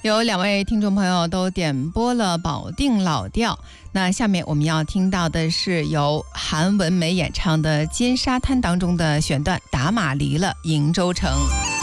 有2位听众朋友都点播了保定老调，那下面我们要听到的是由韩文梅演唱的《尖沙滩》当中的选段《打马离了瀛洲城》。